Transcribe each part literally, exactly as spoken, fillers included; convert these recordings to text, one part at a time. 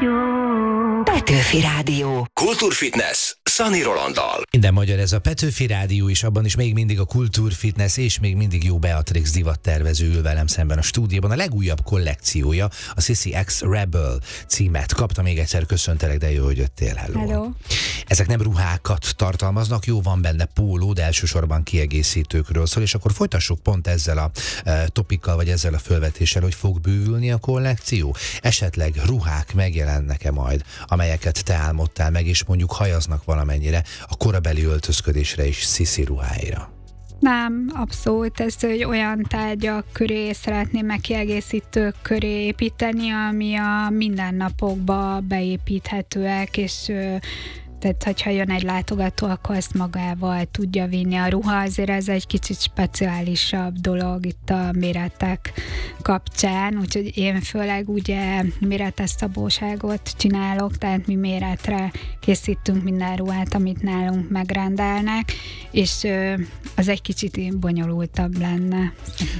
Petőfi Rádió. Kultúrfitness Szani Rolanddal. Minden magyar, ez a Petőfi Rádió is, abban is még mindig a Kultúrfitness, és még mindig jó Beatrix divattervező ül velem szemben a stúdióban. A legújabb kollekciója, a Sissy X Rebel címet kapta. Még egyszer köszöntelek, de jó, hogy jöttél. Hello. Hello. Ezek nem ruhákat tartalmaznak, jó, van benne póló, de elsősorban kiegészítőkről szól, és akkor folytassuk pont ezzel a e, topikkal, vagy ezzel a fölvetéssel, hogy fog bővülni a kollekció. Esetleg ruhák megjelennek-e majd, amelyeket te álmodtál meg, és mondjuk hajaznak valamennyire a korabeli öltözködésre és Sissy ruháira? Nem, abszolút. Ez hogy olyan tárgyak köré szeretném meg kiegészítők köré építeni, ami a mindennapokba beépíthetőek, és tehát, hogyha jön egy látogató, akkor azt magával tudja vinni. A ruha azért ez egy kicsit speciálisabb dolog itt a méretek kapcsán, úgyhogy én főleg ugye méretes szabóságot csinálok, tehát mi méretre készítünk minden ruhát, amit nálunk megrendelnek, és az egy kicsit bonyolultabb lenne.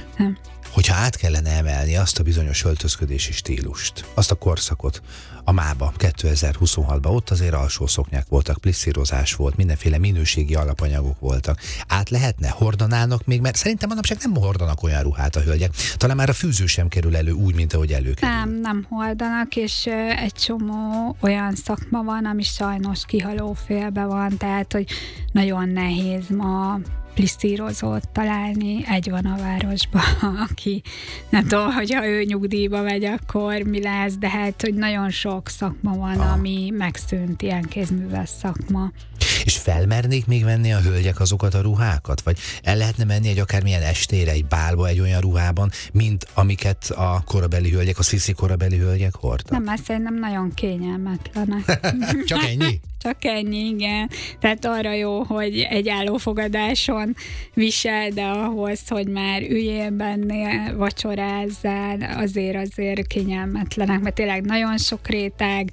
Hogyha át kellene emelni azt a bizonyos öltözködési stílust, azt a korszakot, a mába kétezer-huszonhatban, ott azért alsó szoknyák voltak, plisszírozás volt, mindenféle minőségi alapanyagok voltak. Át lehetne? Hordanának még? Mert szerintem manapság nem hordanak olyan ruhát a hölgyek. Talán már a fűző sem kerül elő úgy, mint ahogy előkerül. Nem, nem hordanak, és egy csomó olyan szakma van, ami sajnos kihaló félbe van, tehát, hogy nagyon nehéz ma plisszírozót találni. Egy van a városban, aki nem tudom, hogyha ő nyugdíjba megy, akkor mi lesz, de hát, hogy nagyon sok szakma van, ah. ami megszűnt, ilyen kézműves szakma. És felmernék még venni a hölgyek azokat a ruhákat? Vagy el lehetne menni egy akármilyen estére, egy bálba, egy olyan ruhában, mint amiket a korabeli hölgyek, a Sissy korabeli hölgyek hordtak? Nem, mert szerintem nagyon kényelmetlenek. Csak ennyi? Csak ennyi, igen. Tehát arra jó, hogy egy állófogadáson visel, de ahhoz, hogy már üljél benne, vacsorázzál, azért azért kényelmetlenek, mert tényleg nagyon sok réteg,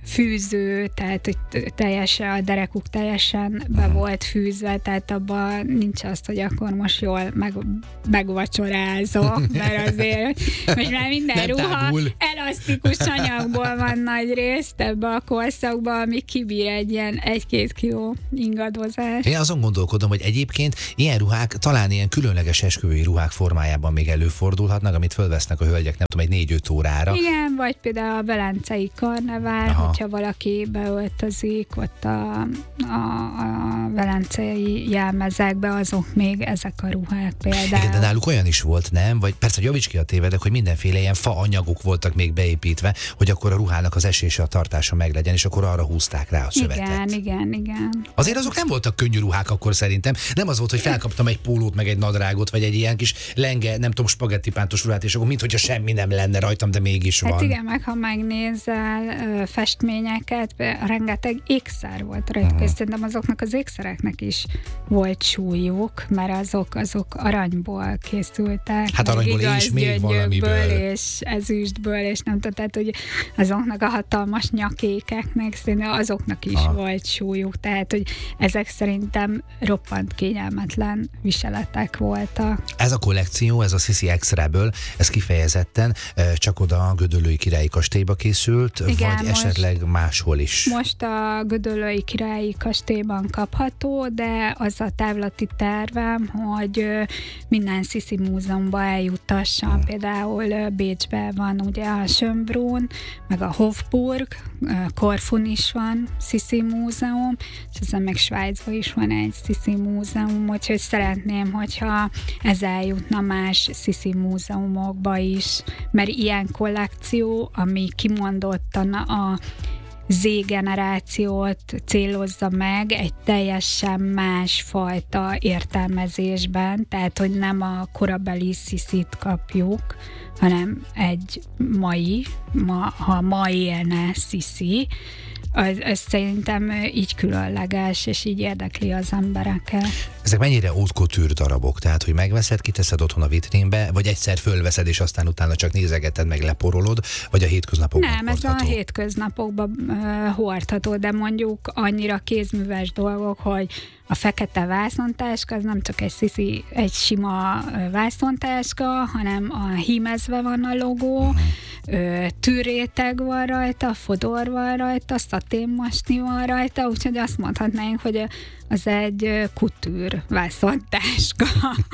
fűző, tehát hogy teljesen, a derekuk teljesen be volt fűzve, tehát abban nincs az, hogy akkor most jól meg, megvacsorázok, mert azért, hogy már minden nem ruha tágul. elasztikus anyagból van nagy részt ebbe a korszakban, ami kibír egy ilyen egy-két kiló ingadozás. Én azon gondolkodom, hogy egyébként ilyen ruhák talán ilyen különleges esküvői ruhák formájában még előfordulhatnak, amit fölvesznek a hölgyek, nem tudom, egy négy-öt órára. Igen, vagy például a velencei karnevál, aha, hogyha valaki beöltözik ott a, a, a velencei jelmezekbe, azok még ezek a ruhák például. Igen, de náluk olyan is volt, nem? Vagy persze, javíts ki a tévedek, hogy mindenféle ilyen fa anyagok voltak még beépítve, hogy akkor a ruhának az esése, a tartása meglegyen, és akkor arra húzták rá a szövetet. Igen, igen, igen. Azért azok nem voltak könnyű ruhák akkor szerintem. Nem az volt, hogy felkaptam egy pólót, meg egy nadrágot, vagy egy ilyen kis lenge, nem tudom, spagettipántos ruhát, és akkor minthogyha semmi nem lenne rajtam, de mégis van. Hát igen, meg ha megnézel ö, festményeket, rengeteg ékszer volt rajta, uh-huh. és szerintem azoknak az ékszereknek is volt súlyuk, mert azok, azok aranyból készültek. Hát aranyból és még valamiből. És ezüstből, és nem tudom, tehát, hogy azoknak a hatalmas nyakékeknek szerintem azoknak is ah. volt súlyuk, tehát, hogy ezek szerintem roppant kényelmetlen viseletek voltak. Ez a kollekció, ez a Sissy X Rebel, ez kifejezetten csak oda a Gödöllői Királyi Kastélyba készült, igen, vagy most, esetleg máshol is? Most a Gödöllői Királyi Kastélyban kapható, de az a távlati tervem, hogy minden Sissy múzeumban eljutassam. Hmm. Például Bécsben van ugye a Schönbrunn, meg a Hofburg, Korfun is van Sissy múzeum, és ezen meg Svájcban is van egy Sissy múzeum, úgyhogy szeretném, hogyha ez eljutna más Sissy múzeumokba is, mert ilyen kollekció, ami kimondottan a Z-generációt célozza meg egy teljesen másfajta értelmezésben, tehát, hogy nem a korabeli Sissyt kapjuk, hanem egy mai, ma, ha ma élne Sissy, az, az szerintem így különleges, és így érdekli az embereket. Ezek mennyire haute couture darabok? Tehát, hogy megveszed, kiteszed otthon a vitrínbe, vagy egyszer fölveszed, és aztán utána csak nézegeted, meg leporolod, vagy a hétköznapokban Nem, hordható? ez a hétköznapokban uh, hordható, de mondjuk annyira kézműves dolgok, hogy a fekete vászontáska, az nem csak egy sziszi, egy sima vászontáska, hanem a hímezve van a logó, tűréteg van rajta, fodor van rajta, szaténmasni van rajta, úgyhogy azt mondhatnánk, hogy az egy kutűr vászontáska.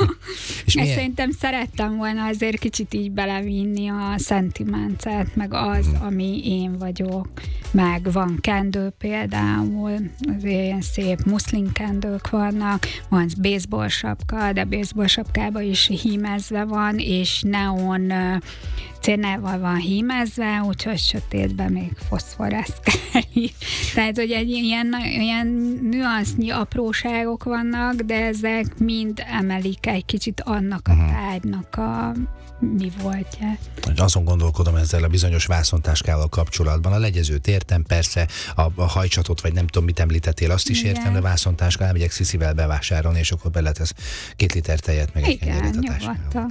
És milyen... szerintem szerettem volna azért kicsit így belevinni a szentimencet, meg az, hmm. ami én vagyok. Meg van kendő például, az ilyen szép muszlin kendők vannak, van baseball sapka, de baseball sapkában is hímezve van, és neon cénával van hímezve, úgyhogy sötétben még foszforeszkel is. Tehát, hogy egy ilyen, ilyen nüansznyi apróságok vannak, de ezek mind emelik egy kicsit annak a tárgynak a mi voltja. Azon gondolkodom ezzel a bizonyos vászontáskával kapcsolatban. A legyezőt értem, persze, a, a hajcsatot, vagy nem tudom, mit említettél, azt is értem, de vászontáskával megyek sziszivel bevásárolni, és akkor beletesz két liter tejet, meg egy kenyérét a táskába.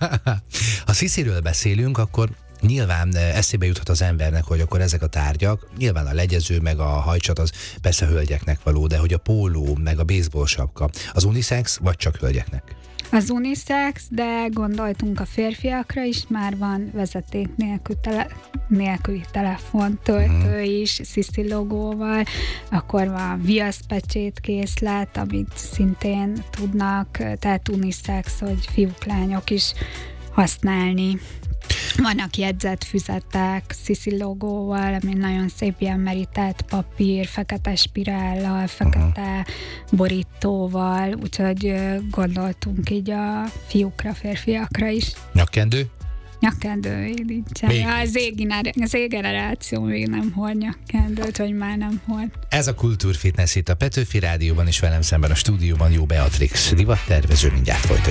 Ha szisziről beszélünk, akkor nyilván eszébe juthat az embernek, hogy akkor ezek a tárgyak, nyilván a legyező, meg a hajcsat, az persze hölgyeknek való, de hogy a póló, meg a baseball sapka, az unisex, vagy csak hölgyeknek? Az unisex, de gondoltunk a férfiakra is, már van vezeték nélkül tele, nélküli telefontöltő hmm. is, sziszi logóval, akkor van viaszpecsét készlet, amit szintén tudnak, tehát unisex, hogy fiúk, lányok is használni. Vannak jegyzett füzetek, sziszi logóval, ami nagyon szép ilyen merított papír, fekete spirállal, fekete borítóval, úgyhogy gondoltunk így a fiúkra, férfiakra is. Nyakkendő? Nyakkendő, nincsen. Ja, az Z-generáció még nem hord nyakkendőt, vagy már nem hord. Ez a Kultúrfitness itt a Petőfi Rádióban, és velem szemben a stúdióban Jó Beatrix, divattervező, mindjárt folytatjuk.